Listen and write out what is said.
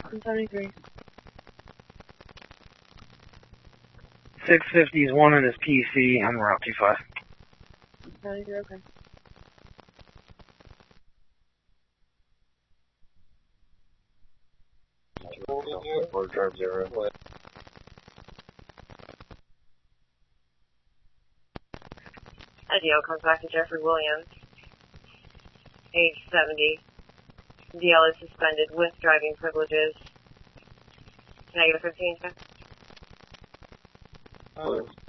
73. 650 is one in his PC on Route 25. 73, okay. Drive 0. IDO comes back to Jeffrey Williams, age 70. DL is suspended with driving privileges. Negative 15, check.